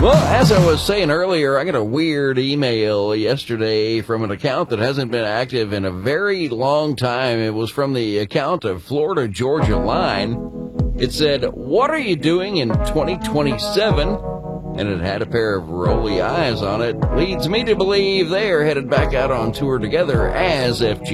Well, as I was saying earlier, I got a weird email yesterday from an account that hasn't been active in a very long time. It was from the account of Florida Georgia Line. It said, "What are you doing in 2027?" And it had a pair of rolly eyes on it. Leads me to believe they are headed back out on tour together as FG.